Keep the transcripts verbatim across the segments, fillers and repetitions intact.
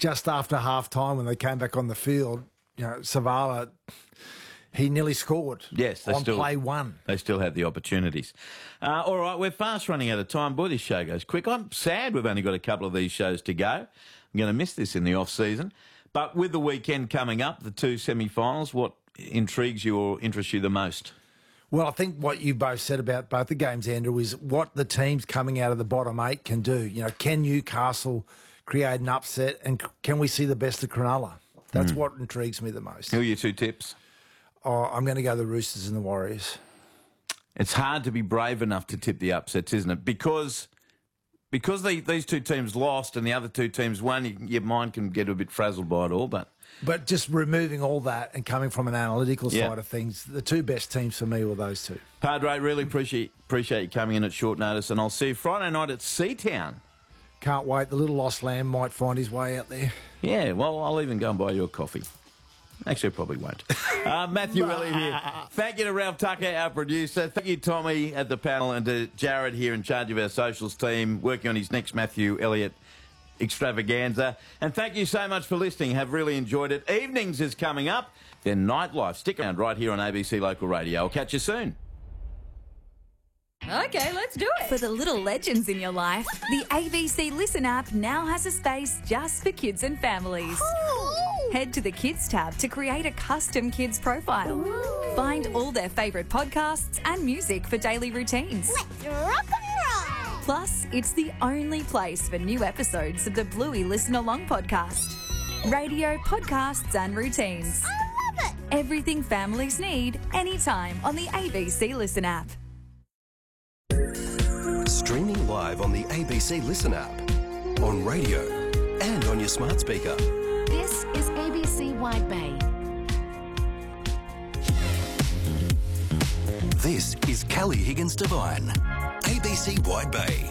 just after half-time when they came back on the field, you know, Savala, he nearly scored yes, they on still, play one. They still had the opportunities. Uh, all right, we're fast running out of time. Boy, this show goes quick. I'm sad we've only got a couple of these shows to go. I'm going to miss this in the off-season. But with the weekend coming up, the two semi-finals, what intrigues you or interests you the most? Well, I think what you both said about both the games, Andrew, is what the teams coming out of the bottom eight can do. You know, can Newcastle create an upset, and can we see the best of Cronulla? That's mm. what intrigues me the most. Who are your two tips? Oh, I'm going to go the Roosters and the Warriors. It's hard to be brave enough to tip the upsets, isn't it? Because because they, these two teams lost and the other two teams won, you, your mind can get a bit frazzled by it all. But but just removing all that and coming from an analytical yeah. side of things, the two best teams for me were those two. Padre, really appreciate appreciate you coming in at short notice, and I'll see you Friday night at Seatown. Can't wait. The little lost lamb might find his way out there. Yeah, well, I'll even go and buy you a coffee. Actually, I probably won't. Uh, Matthew Elliott here. Thank you to Ralph Tucker, our producer. Thank you, Tommy, at the panel, and to Jared here in charge of our socials team, working on his next Matthew Elliott extravaganza. And thank you so much for listening. Have really enjoyed it. Evenings is coming up. Then Nightlife. Stick around right here on A B C Local Radio. I'll catch you soon. Okay, let's do it. For the little legends in your life, the A B C Listen app now has a space just for kids and families. Ooh. Head to the Kids tab to create a custom kids profile. Ooh. Find all their favourite podcasts and music for daily routines. Let's rock and roll. Plus, it's the only place for new episodes of the Bluey Listen Along podcast. Radio, podcasts and routines. I love it. Everything families need, anytime on the A B C Listen app. Streaming live on the A B C Listen app, on radio and on your smart speaker. This is A B C Wide Bay. This is Kelly Higgins Devine, A B C Wide Bay.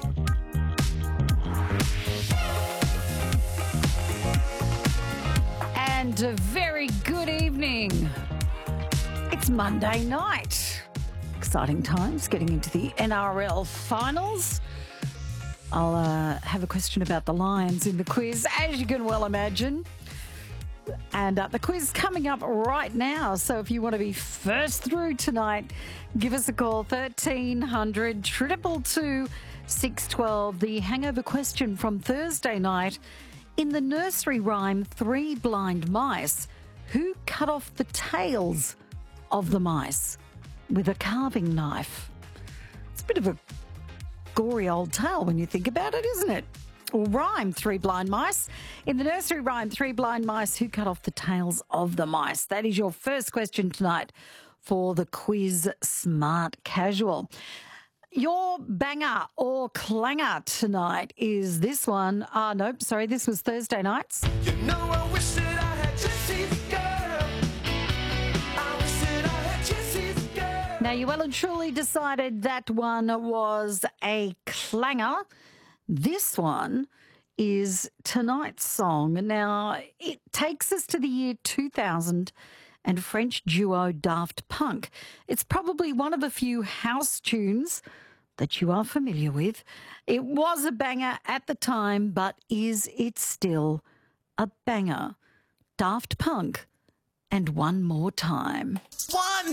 And a very good evening. It's Monday night. Exciting times getting into the N R L finals. I'll uh, have a question about the Lions in the quiz, as you can well imagine. And uh, the quiz coming up right now. So if you want to be first through tonight, give us a call, thirteen hundred, two two two, six one two. The hangover question from Thursday night. In the nursery rhyme, Three Blind Mice, who cut off the tails of the mice with a carving knife? It's a bit of a gory old tale when you think about it, isn't it? Or rhyme, Three Blind Mice. In the nursery rhyme, Three Blind Mice, who cut off the tails of the mice? That is your first question tonight for the quiz Smart Casual. Your banger or clanger tonight is this one. Ah, uh, nope, sorry, this was Thursday nights. You know I wish that I had Jesse's girl. I wish that I had Jesse's girl. Now, you well and truly decided that one was a clanger. This one is tonight's song. Now, it takes us to the year two thousand and French duo Daft Punk. It's probably one of a few house tunes that you are familiar with. It was a banger at the time, but is it still a banger? Daft Punk and One More Time. One